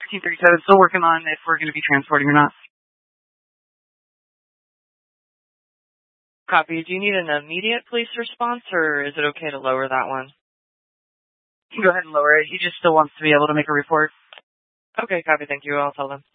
1337, still working on if we're going to be transporting or not. Copy. Do you need an immediate police response, or is it okay to lower that one? You can go ahead and lower it. He just still wants to be able to make a report. Okay, copy. Thank you. I'll tell them.